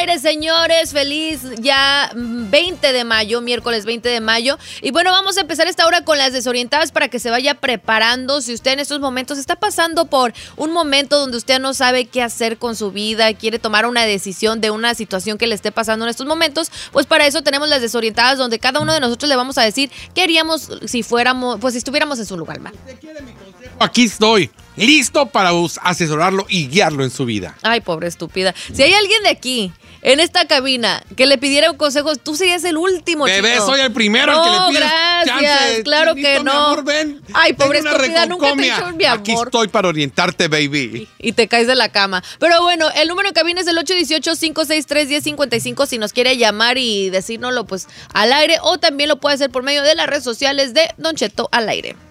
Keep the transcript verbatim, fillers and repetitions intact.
Señores, feliz ya veinte de mayo, miércoles veinte de mayo. Y bueno, vamos a empezar esta hora con las desorientadas para que se vaya preparando. Si usted en estos momentos está pasando por un momento donde usted no sabe qué hacer con su vida, quiere tomar una decisión de una situación que le esté pasando en estos momentos, pues para eso tenemos las desorientadas, donde cada uno de nosotros le vamos a decir qué haríamos si fuéramos, pues si estuviéramos en su lugar, ¿va? ¿Usted quiere mi consejo? Aquí estoy, listo para asesorarlo y guiarlo en su vida. Ay, pobre estúpida. Si hay alguien de aquí en esta cabina que le pidiera un consejo, tú serías el último, Bebé, chico. soy el primero no, al que le pides gracias, chance. claro Chinito, que no. Mi amor, ven. Ay, pobre Tengo una estúpida, nunca te he reconcomia. dicho mi amor. Aquí estoy para orientarte, baby. Y, y te caes de la cama. Pero bueno, el número de cabina es el ocho uno ocho, cinco seis tres, uno cero cinco cinco si nos quiere llamar y decírnoslo pues al aire, o también lo puede hacer por medio de las redes sociales de Don Cheto al aire.